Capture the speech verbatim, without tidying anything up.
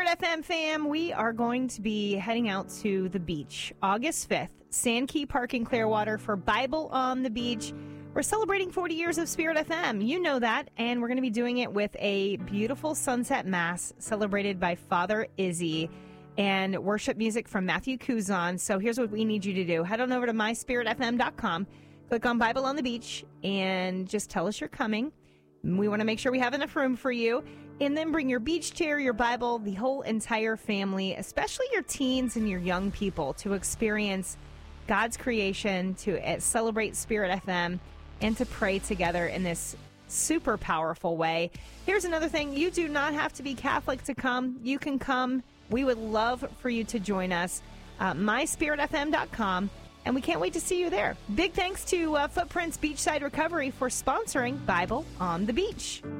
Spirit F M fam, we are going to be heading out to the beach August fifth, Sandkey Park in Clearwater for Bible on the Beach. We're celebrating forty years of Spirit F M. You know that. And we're going to be doing it with a beautiful sunset mass celebrated by Father Izzy and worship music from Matthew Kuzan. So here's what we need you to do. Head on over to my spirit f m dot com, click on Bible on the Beach, and just tell us you're coming. We want to make sure we have enough room for you. And then bring your beach chair, your Bible, the whole entire family, especially your teens and your young people, to experience God's creation, to uh, celebrate Spirit F M, and to pray together in this super powerful way. Here's another thing. You do not have to be Catholic to come. You can come. We would love for you to join us. Uh, my spirit f m dot com. And we can't wait to see you there. Big thanks to uh, Footprints Beachside Recovery for sponsoring Bible on the Beach.